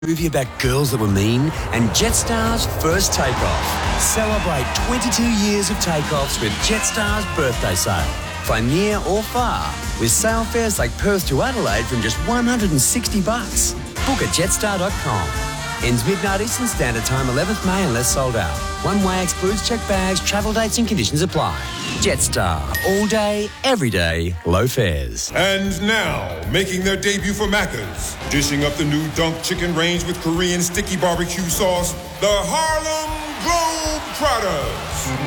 Movie about girls that were mean and Jetstar's first takeoff. Celebrate 22 years of takeoffs with Jetstar's birthday sale. Fly near or far with sale fares like Perth to Adelaide from just $160. Book at jetstar.com. Ends midnight Eastern Standard Time, 11th May unless sold out. One way excludes checked bags, travel dates and conditions apply. Jetstar. All day, every day, low fares. And now, making their debut for Macca's, dishing up the new Dunk Chicken range with Korean sticky barbecue sauce, the Harlem Globetrotters.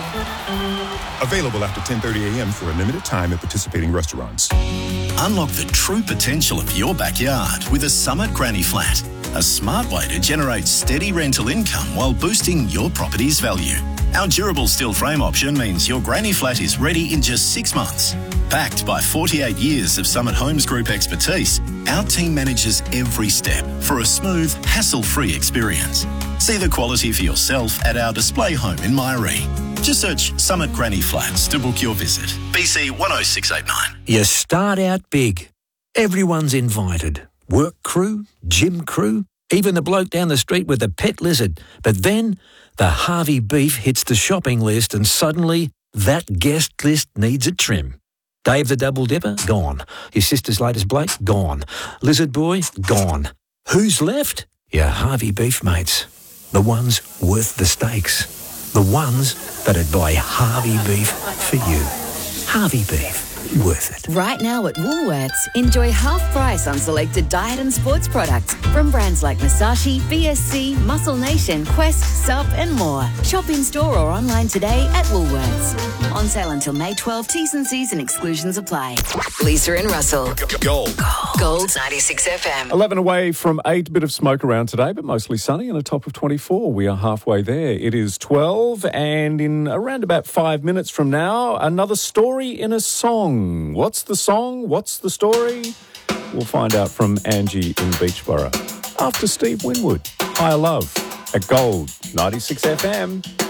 Available after 10:30 a.m. for a limited time at participating restaurants. Unlock the true potential of your backyard with a Summit Granny Flat. A smart way to generate steady rental income while boosting your property's value. Our durable steel frame option means your granny flat is ready in just 6 months. Backed by 48 years of Summit Homes Group expertise, our team manages every step for a smooth, hassle-free experience. See the quality for yourself at our display home in Myrie. Just search Summit Granny Flats to book your visit. BC 10689. You start out big. Everyone's invited. Work crew, gym crew, even the bloke down the street with the pet lizard. But then the Harvey beef hits the shopping list and suddenly that guest list needs a trim. Dave the Double Dipper? Gone. His sister's latest Blake? Gone. Lizard Boy? Gone. Who's left? Your Harvey beef mates. The ones worth the stakes. The ones that'd buy Harvey beef for you. Harvey beef. Worth it. Right now at Woolworths, enjoy half price on selected diet and sports products from brands like Masashi, BSC, Muscle Nation, Quest, Sup and more. Shop in store or online today at Woolworths. On sale until May 12. T's and C's and exclusions apply. Lisa and Russell. Gold. Gold 96 FM. 11 away from 8. Bit of smoke around today, but mostly sunny and a top of 24. We are halfway there. It is 12 and in around about 5 minutes from now, another story in a song. What's the song? What's the story? We'll find out from Angie in Beachborough after Steve Winwood. Higher Love at Gold 96 FM.